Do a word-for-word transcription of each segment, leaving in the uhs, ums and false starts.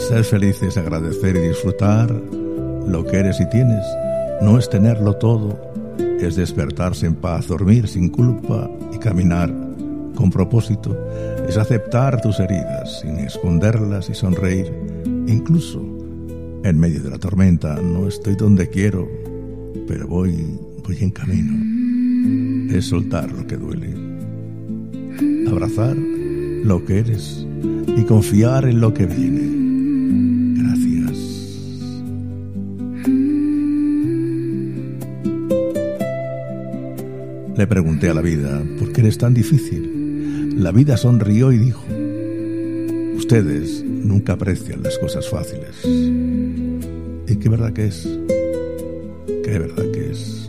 Ser feliz es agradecer y disfrutar lo que eres y tienes. No es tenerlo todo, es despertarse en paz, dormir sin culpa y caminar con propósito. Es aceptar tus heridas sin esconderlas y sonreír, incluso en medio de la tormenta. No estoy donde quiero, pero voy, voy en camino. Es soltar lo que duele, abrazar lo que eres y confiar en lo que viene. Le pregunté a la vida, ¿por qué eres tan difícil? La vida sonrió y dijo, ustedes nunca aprecian las cosas fáciles. ¿Y qué verdad que es? ¿Qué verdad que es?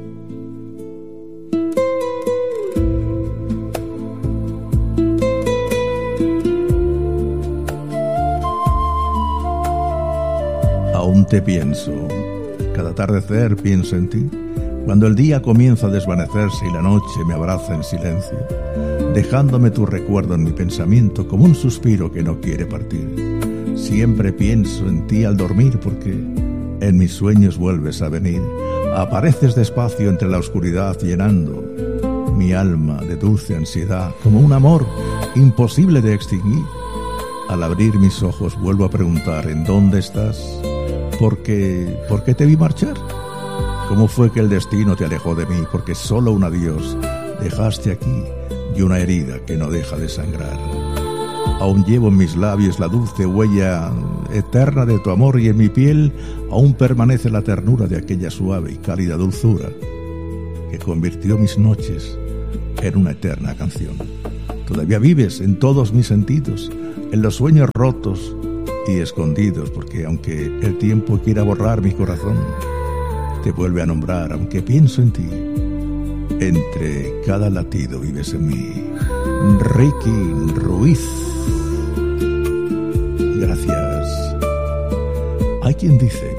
Aún te pienso, cada atardecer pienso en ti. Cuando el día comienza a desvanecerse y la noche me abraza en silencio, dejándome tu recuerdo en mi pensamiento como un suspiro que no quiere partir. Siempre pienso en ti al dormir porque en mis sueños vuelves a venir. Apareces despacio entre la oscuridad llenando mi alma de dulce ansiedad, como un amor imposible de extinguir. Al abrir mis ojos vuelvo a preguntar ¿en dónde estás? ¿Por qué, por qué te vi marchar? ¿Cómo fue que el destino te alejó de mí? Porque solo un adiós dejaste aquí y una herida que no deja de sangrar. Aún llevo en mis labios la dulce huella eterna de tu amor y en mi piel aún permanece la ternura de aquella suave y cálida dulzura que convirtió mis noches en una eterna canción. Todavía vives en todos mis sentidos, en los sueños rotos y escondidos, porque aunque el tiempo quiera borrar mi corazón, te vuelve a nombrar, aunque pienso en ti. Entre cada latido vives en mí. Ricky Ruiz. Gracias. Hay quien dice,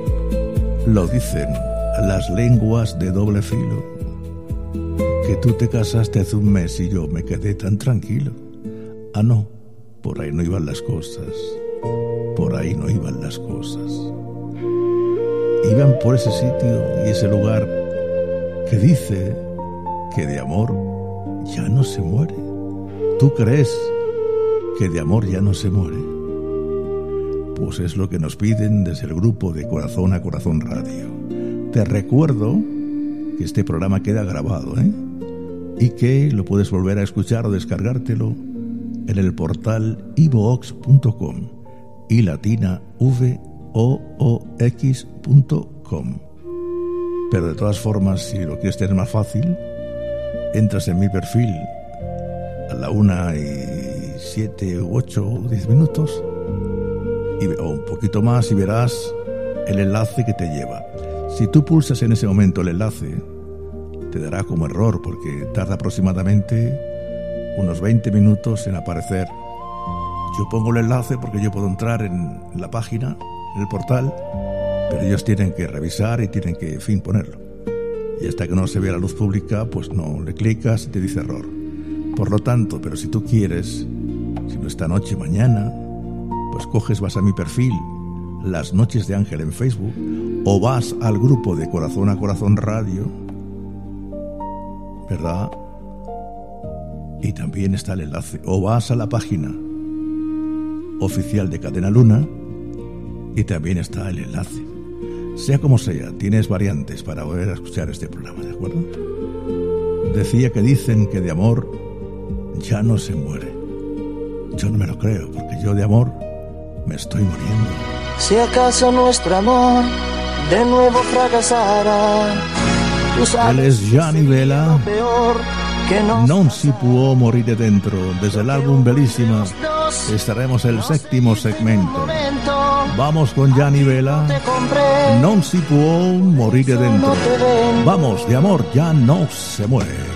lo dicen las lenguas de doble filo, que tú te casaste hace un mes y yo me quedé tan tranquilo. Ah, no, por ahí no iban las cosas. Por ahí no iban las cosas. Iban por ese sitio y ese lugar que dice que de amor ya no se muere. ¿Tú crees que de amor ya no se muere? Pues es lo que nos piden desde el grupo de Corazón a Corazón Radio. Te recuerdo que este programa queda grabado, ¿eh? Y que lo puedes volver a escuchar o descargártelo en el portal iVoox punto com y latina v o o x punto com. Pero de todas formas, si lo quieres tener más fácil, entras en mi perfil a la una y siete, ocho o diez minutos y, o un poquito más y verás el enlace que te lleva. Si tú pulsas en ese momento el enlace, te dará como error porque tarda aproximadamente unos veinte minutos en aparecer. Yo pongo el enlace porque yo puedo entrar en la página, en el portal, pero ellos tienen que revisar y tienen que, en fin, ponerlo. Y hasta que no se vea la luz pública, pues no le clicas y te dice error. Por lo tanto, pero si tú quieres, si no esta noche, mañana, pues coges, vas a mi perfil, Las Noches de Ángel en Facebook, o vas al grupo de Corazón a Corazón Radio, ¿verdad? Y también está el enlace. O vas a la página oficial de Cadena Luna y también está el enlace. Sea como sea, tienes variantes para volver a escuchar este programa, ¿de acuerdo? Decía que dicen que de amor ya no se muere. Yo no me lo creo, porque yo de amor me estoy muriendo. Si acaso nuestro amor de nuevo fracasara, él es Gianni Vela. Non si può morire dentro. Desde el álbum Bellísima estaremos el séptimo segmento. Vamos con Gianni Vela. Non si può morire dentro. Vamos, de amor ya no se muere.